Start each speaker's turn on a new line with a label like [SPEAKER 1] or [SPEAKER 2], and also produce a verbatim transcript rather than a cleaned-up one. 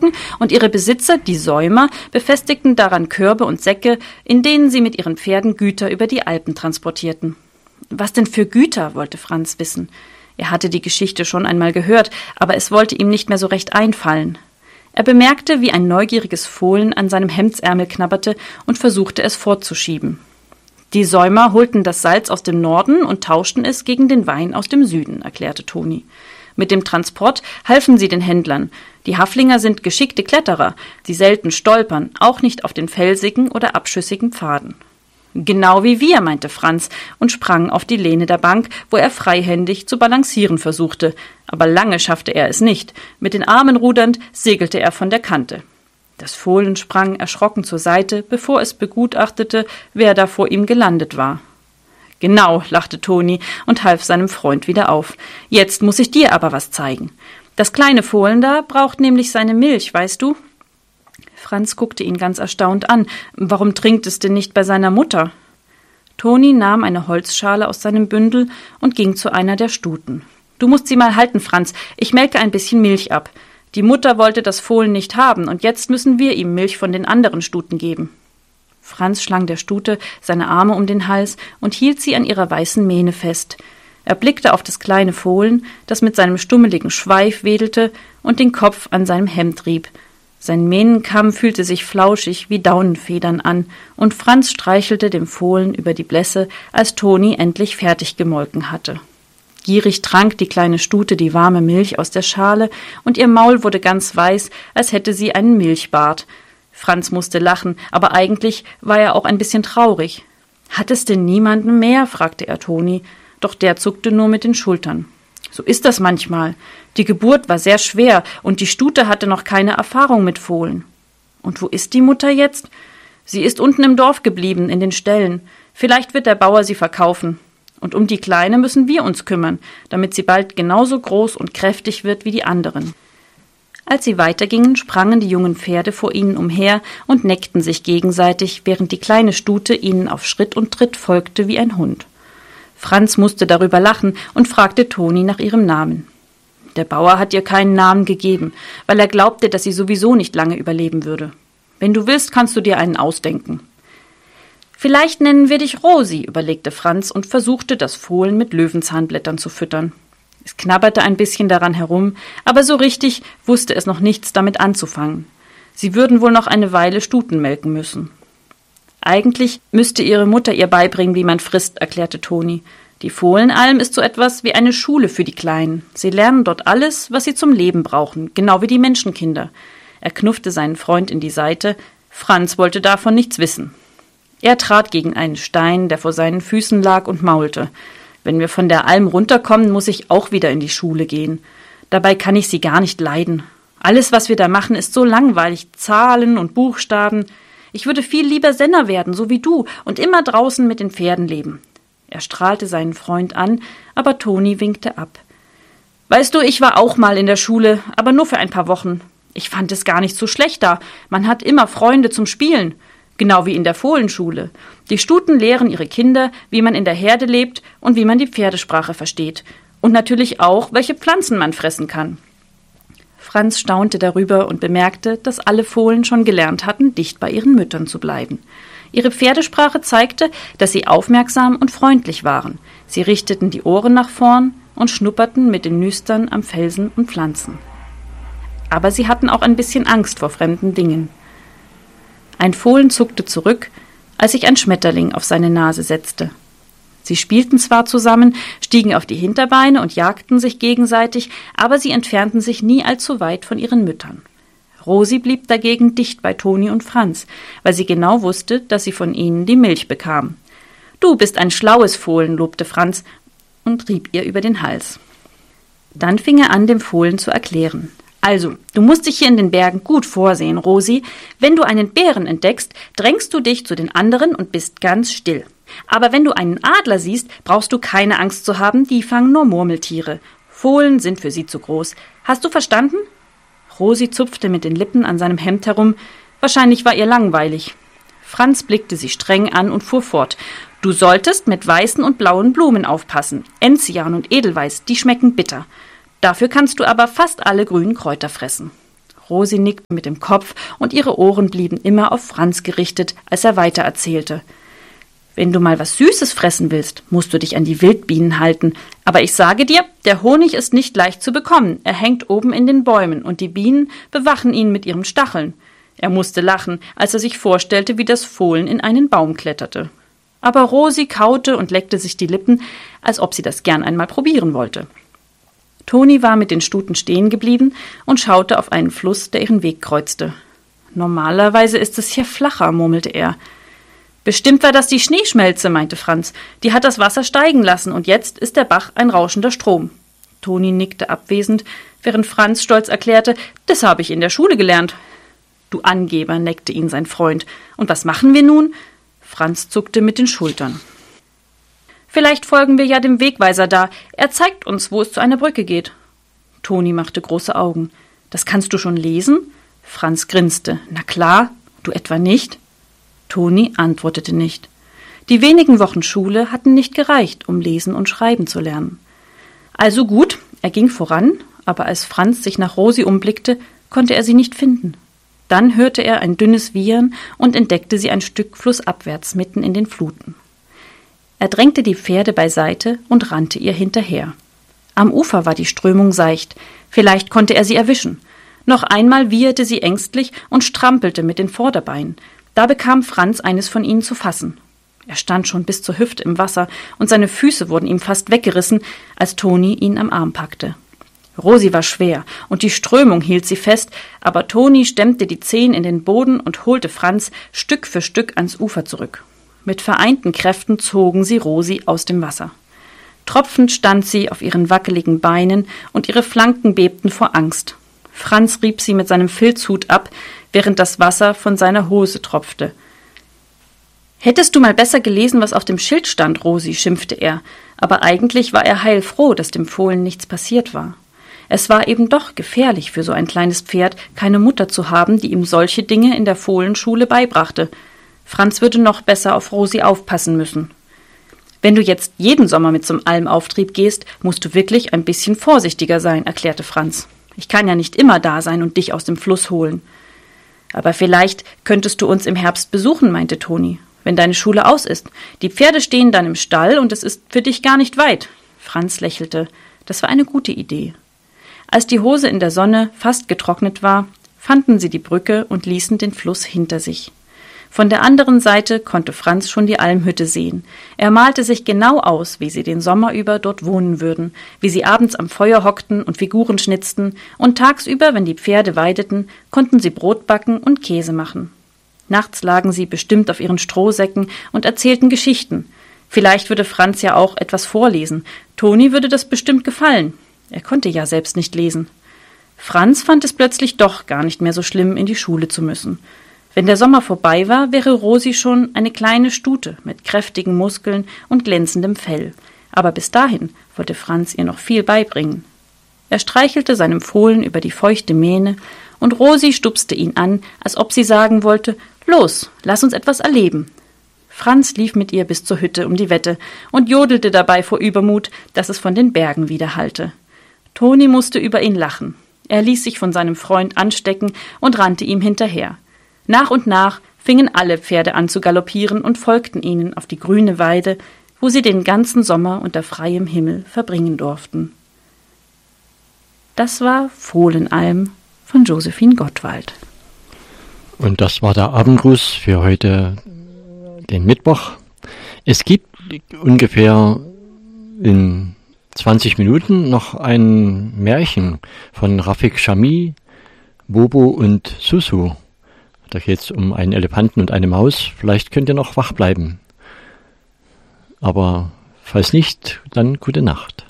[SPEAKER 1] Wagen und ihre Besitzer, die Säumer, befestigten daran Körbe und Säcke, in denen sie mit ihren Pferden Güter über die Alpen transportierten. Was denn für Güter, wollte Franz wissen. Er hatte die Geschichte schon einmal gehört, aber es wollte ihm nicht mehr so recht einfallen. Er bemerkte, wie ein neugieriges Fohlen an seinem Hemdsärmel knabberte und versuchte es fortzuschieben. Die Säumer holten das Salz aus dem Norden und tauschten es gegen den Wein aus dem Süden, erklärte Toni. Mit dem Transport halfen sie den Händlern. Die Haflinger sind geschickte Kletterer, die selten stolpern, auch nicht auf den felsigen oder abschüssigen Pfaden. Genau wie wir, meinte Franz und sprang auf die Lehne der Bank, wo er freihändig zu balancieren versuchte. Aber lange schaffte er es nicht. Mit den Armen rudernd segelte er von der Kante. Das Fohlen sprang erschrocken zur Seite, bevor es begutachtete, wer da vor ihm gelandet war. Genau, lachte Toni und half seinem Freund wieder auf. Jetzt muss ich dir aber was zeigen. Das kleine Fohlen da braucht nämlich seine Milch, weißt du? Franz guckte ihn ganz erstaunt an. Warum trinkt es denn nicht bei seiner Mutter? Toni nahm eine Holzschale aus seinem Bündel und ging zu einer der Stuten. Du musst sie mal halten, Franz. Ich melke ein bisschen Milch ab. Die Mutter wollte das Fohlen nicht haben, und jetzt müssen wir ihm Milch von den anderen Stuten geben. Franz schlang der Stute seine Arme um den Hals und hielt sie an ihrer weißen Mähne fest. Er blickte auf das kleine Fohlen, das mit seinem stummeligen Schweif wedelte und den Kopf an seinem Hemd rieb. Sein Mähnenkamm fühlte sich flauschig wie Daunenfedern an, und Franz streichelte dem Fohlen über die Blässe, als Toni endlich fertig gemolken hatte. Gierig trank die kleine Stute die warme Milch aus der Schale, und ihr Maul wurde ganz weiß, als hätte sie einen Milchbart. Franz musste lachen, aber eigentlich war er auch ein bisschen traurig. »Hat es denn niemanden mehr?« fragte er Toni, doch der zuckte nur mit den Schultern. »So ist das manchmal. Die Geburt war sehr schwer, und die Stute hatte noch keine Erfahrung mit Fohlen.« »Und wo ist die Mutter jetzt?« »Sie ist unten im Dorf geblieben, in den Ställen. Vielleicht wird der Bauer sie verkaufen. Und um die Kleine müssen wir uns kümmern, damit sie bald genauso groß und kräftig wird wie die anderen.« Als sie weitergingen, sprangen die jungen Pferde vor ihnen umher und neckten sich gegenseitig, während die kleine Stute ihnen auf Schritt und Tritt folgte wie ein Hund. Franz musste darüber lachen und fragte Toni nach ihrem Namen. Der Bauer hat ihr keinen Namen gegeben, weil er glaubte, dass sie sowieso nicht lange überleben würde. Wenn du willst, kannst du dir einen ausdenken. »Vielleicht nennen wir dich Rosi«, überlegte Franz und versuchte, das Fohlen mit Löwenzahnblättern zu füttern. Es knabberte ein bisschen daran herum, aber so richtig wusste es noch nichts damit anzufangen. Sie würden wohl noch eine Weile Stuten melken müssen. »Eigentlich müsste ihre Mutter ihr beibringen, wie man frisst«, erklärte Toni. »Die Fohlenalm ist so etwas wie eine Schule für die Kleinen. Sie lernen dort alles, was sie zum Leben brauchen, genau wie die Menschenkinder.« Er knuffte seinen Freund in die Seite. Franz wollte davon nichts wissen. Er trat gegen einen Stein, der vor seinen Füßen lag, und maulte. »Wenn wir von der Alm runterkommen, muss ich auch wieder in die Schule gehen. Dabei kann ich sie gar nicht leiden. Alles, was wir da machen, ist so langweilig. Zahlen und Buchstaben. Ich würde viel lieber Senner werden, so wie du, und immer draußen mit den Pferden leben.« Er strahlte seinen Freund an, aber Toni winkte ab. »Weißt du, ich war auch mal in der Schule, aber nur für ein paar Wochen. Ich fand es gar nicht so schlecht da. Man hat immer Freunde zum Spielen. Genau wie in der Fohlenschule. Die Stuten lehren ihre Kinder, wie man in der Herde lebt und wie man die Pferdesprache versteht. Und natürlich auch, welche Pflanzen man fressen kann.« Franz staunte darüber und bemerkte, dass alle Fohlen schon gelernt hatten, dicht bei ihren Müttern zu bleiben. Ihre Pferdesprache zeigte, dass sie aufmerksam und freundlich waren. Sie richteten die Ohren nach vorn und schnupperten mit den Nüstern am Felsen und Pflanzen. Aber sie hatten auch ein bisschen Angst vor fremden Dingen. Ein Fohlen zuckte zurück, als sich ein Schmetterling auf seine Nase setzte. Sie spielten zwar zusammen, stiegen auf die Hinterbeine und jagten sich gegenseitig, aber sie entfernten sich nie allzu weit von ihren Müttern. Rosi blieb dagegen dicht bei Toni und Franz, weil sie genau wusste, dass sie von ihnen die Milch bekam. »Du bist ein schlaues Fohlen«, lobte Franz und rieb ihr über den Hals. Dann fing er an, dem Fohlen zu erklären. »Also, du musst dich hier in den Bergen gut vorsehen, Rosi. Wenn du einen Bären entdeckst, drängst du dich zu den anderen und bist ganz still. Aber wenn du einen Adler siehst, brauchst du keine Angst zu haben, die fangen nur Murmeltiere. Fohlen sind für sie zu groß. Hast du verstanden?« Rosi zupfte mit den Lippen an seinem Hemd herum. Wahrscheinlich war ihr langweilig. Franz blickte sie streng an und fuhr fort. »Du solltest mit weißen und blauen Blumen aufpassen. Enzian und Edelweiß, die schmecken bitter. Dafür kannst du aber fast alle grünen Kräuter fressen.« Rosi nickte mit dem Kopf und ihre Ohren blieben immer auf Franz gerichtet, als er weiter erzählte. Wenn du mal was Süßes fressen willst, musst du dich an die Wildbienen halten. Aber ich sage dir, der Honig ist nicht leicht zu bekommen. Er hängt oben in den Bäumen und die Bienen bewachen ihn mit ihren Stacheln. Er musste lachen, als er sich vorstellte, wie das Fohlen in einen Baum kletterte. Aber Rosi kaute und leckte sich die Lippen, als ob sie das gern einmal probieren wollte. Toni war mit den Stuten stehen geblieben und schaute auf einen Fluss, der ihren Weg kreuzte. Normalerweise ist es hier flacher, murmelte er. Bestimmt war das die Schneeschmelze, meinte Franz. Die hat das Wasser steigen lassen und jetzt ist der Bach ein rauschender Strom. Toni nickte abwesend, während Franz stolz erklärte, das habe ich in der Schule gelernt. Du Angeber, neckte ihn sein Freund. Und was machen wir nun? Franz zuckte mit den Schultern. Vielleicht folgen wir ja dem Wegweiser da. Er zeigt uns, wo es zu einer Brücke geht. Toni machte große Augen. Das kannst du schon lesen? Franz grinste. Na klar, du etwa nicht? Toni antwortete nicht. Die wenigen Wochen Schule hatten nicht gereicht, um lesen und schreiben zu lernen. Also gut, er ging voran, aber als Franz sich nach Rosi umblickte, konnte er sie nicht finden. Dann hörte er ein dünnes Wiehern und entdeckte sie ein Stück flussabwärts mitten in den Fluten. Er drängte die Pferde beiseite und rannte ihr hinterher. Am Ufer war die Strömung seicht, vielleicht konnte er sie erwischen. Noch einmal wieherte sie ängstlich und strampelte mit den Vorderbeinen. Da bekam Franz eines von ihnen zu fassen. Er stand schon bis zur Hüfte im Wasser und seine Füße wurden ihm fast weggerissen, als Toni ihn am Arm packte. Rosi war schwer und die Strömung hielt sie fest, aber Toni stemmte die Zehen in den Boden und holte Franz Stück für Stück ans Ufer zurück. Mit vereinten Kräften zogen sie Rosi aus dem Wasser. Tropfend stand sie auf ihren wackeligen Beinen und ihre Flanken bebten vor Angst. Franz rieb sie mit seinem Filzhut ab, während das Wasser von seiner Hose tropfte. »Hättest du mal besser gelesen, was auf dem Schild stand, Rosi«, schimpfte er, aber eigentlich war er heilfroh, dass dem Fohlen nichts passiert war. Es war eben doch gefährlich für so ein kleines Pferd, keine Mutter zu haben, die ihm solche Dinge in der Fohlenschule beibrachte. Franz würde noch besser auf Rosi aufpassen müssen. »Wenn du jetzt jeden Sommer mit zum Almauftrieb gehst, musst du wirklich ein bisschen vorsichtiger sein«, erklärte Franz. »Ich kann ja nicht immer da sein und dich aus dem Fluss holen.« »Aber vielleicht könntest du uns im Herbst besuchen«, meinte Toni, »wenn deine Schule aus ist. Die Pferde stehen dann im Stall und es ist für dich gar nicht weit.« Franz lächelte. Das war eine gute Idee. Als die Hose in der Sonne fast getrocknet war, fanden sie die Brücke und ließen den Fluss hinter sich. Von der anderen Seite konnte Franz schon die Almhütte sehen. Er malte sich genau aus, wie sie den Sommer über dort wohnen würden, wie sie abends am Feuer hockten und Figuren schnitzten, und tagsüber, wenn die Pferde weideten, konnten sie Brot backen und Käse machen. Nachts lagen sie bestimmt auf ihren Strohsäcken und erzählten Geschichten. Vielleicht würde Franz ja auch etwas vorlesen. Toni würde das bestimmt gefallen. Er konnte ja selbst nicht lesen. Franz fand es plötzlich doch gar nicht mehr so schlimm, in die Schule zu müssen. Wenn der Sommer vorbei war, wäre Rosi schon eine kleine Stute mit kräftigen Muskeln und glänzendem Fell. Aber bis dahin wollte Franz ihr noch viel beibringen. Er streichelte seinem Fohlen über die feuchte Mähne, und Rosi stupste ihn an, als ob sie sagen wollte, »Los, lass uns etwas erleben.« Franz lief mit ihr bis zur Hütte um die Wette und jodelte dabei vor Übermut, dass es von den Bergen widerhallte. Toni musste über ihn lachen. Er ließ sich von seinem Freund anstecken und rannte ihm hinterher. Nach und nach fingen alle Pferde an zu galoppieren und folgten ihnen auf die grüne Weide, wo sie den ganzen Sommer unter freiem Himmel verbringen durften. Das war Fohlenalm von Josephine Gottwald.
[SPEAKER 2] Und das war der Abendgruß für heute, den Mittwoch. Es gibt ungefähr in zwanzig Minuten noch ein Märchen von Rafik Shami, Bobo und Susu. Da geht es um einen Elefanten und eine Maus. Vielleicht könnt ihr noch wach bleiben. Aber falls nicht, dann gute Nacht.